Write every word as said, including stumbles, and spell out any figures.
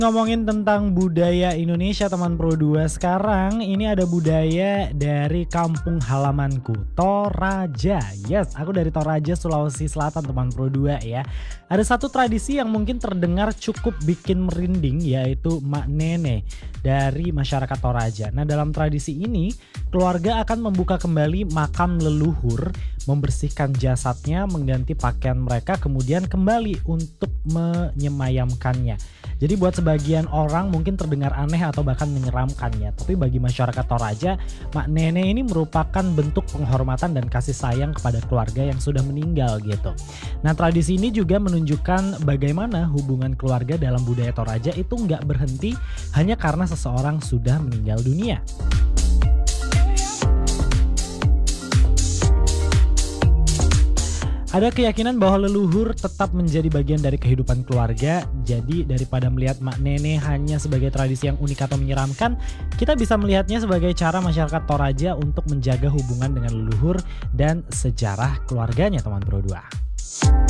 Ngomongin tentang budaya Indonesia teman Pro dua, sekarang ini ada budaya dari kampung halamanku, Toraja. Yes, aku dari Toraja, Sulawesi Selatan teman Pro dua ya. Ada satu tradisi yang mungkin terdengar cukup bikin merinding, yaitu mak nene dari masyarakat Toraja. Nah, dalam tradisi ini keluarga akan membuka kembali makam leluhur, membersihkan jasadnya, mengganti pakaian mereka, kemudian kembali untuk menyemayamkannya. Jadi buat sebagian orang mungkin terdengar aneh atau bahkan menyeramkan ya. Tapi bagi masyarakat Toraja, mak nenek ini merupakan bentuk penghormatan dan kasih sayang kepada keluarga yang sudah meninggal gitu. Nah, tradisi ini juga menunjukkan bagaimana hubungan keluarga dalam budaya Toraja itu nggak berhenti hanya karena seseorang sudah meninggal dunia. Ada keyakinan bahwa leluhur tetap menjadi bagian dari kehidupan keluarga. Jadi daripada melihat mak nenek hanya sebagai tradisi yang unik atau menyeramkan, kita bisa melihatnya sebagai cara masyarakat Toraja untuk menjaga hubungan dengan leluhur dan sejarah keluarganya teman Pro dua.